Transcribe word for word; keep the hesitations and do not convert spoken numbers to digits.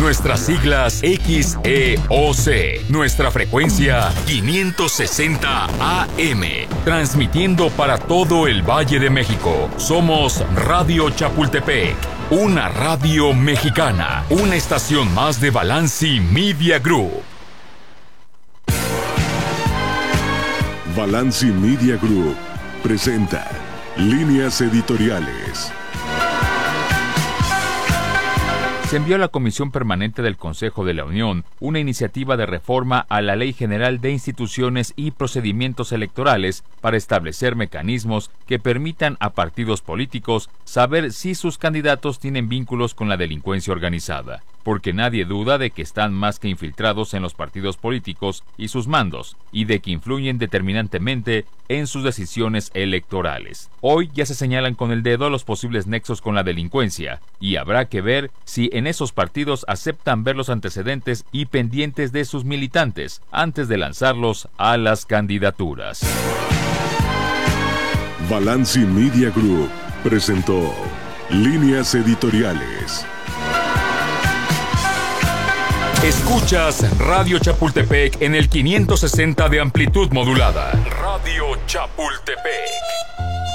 Nuestras siglas X E O C. Nuestra frecuencia quinientos sesenta A M. Transmitiendo para todo el Valle de México. Somos Radio Chapultepec. Una radio mexicana. Una estación más de Balanci Media Group. Balanci Media Group presenta Líneas Editoriales. Se envió a la Comisión Permanente del Consejo de la Unión una iniciativa de reforma a la Ley General de Instituciones y Procedimientos Electorales para establecer mecanismos que permitan a partidos políticos saber si sus candidatos tienen vínculos con la delincuencia organizada, porque nadie duda de que están más que infiltrados en los partidos políticos y sus mandos, y de que influyen determinantemente en sus decisiones electorales. Hoy ya se señalan con el dedo los posibles nexos con la delincuencia, y habrá que ver si en esos partidos aceptan ver los antecedentes y pendientes de sus militantes antes de lanzarlos a las candidaturas. Balanci Media Group presentó Líneas Editoriales. Escuchas Radio Chapultepec en el quinientos sesenta de amplitud modulada. Radio Chapultepec.